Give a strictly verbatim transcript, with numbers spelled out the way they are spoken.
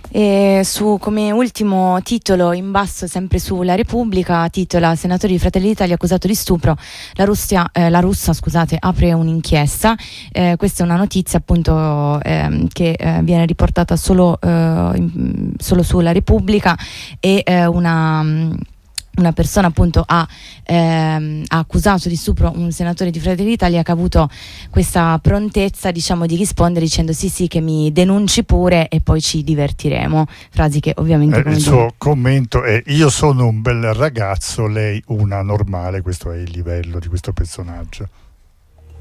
E su, come ultimo titolo in basso, sempre sulla Repubblica, titola: senatori di Fratelli d'Italia accusato di stupro, la Russia, eh, la russa scusate, apre un'inchiesta. Eh, questa è una notizia appunto eh, che eh, viene riportata solo, eh, in, solo sulla Repubblica, e eh, una una persona appunto ha, ehm, ha accusato di stupro un senatore di Fratelli d'Italia, che ha avuto questa prontezza, diciamo, di rispondere dicendo sì sì che mi denunci pure e poi ci divertiremo, frasi che ovviamente eh, il suo dire... commento è: io sono un bel ragazzo, lei una normale. Questo è il livello di questo personaggio.